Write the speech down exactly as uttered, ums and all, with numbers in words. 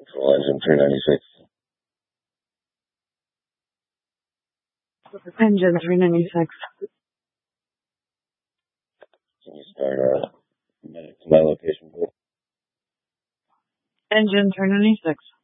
Control engine three ninety-six. Engine three ninety-six. Can you start uh, medic to my location, please? Engine three ninety-six.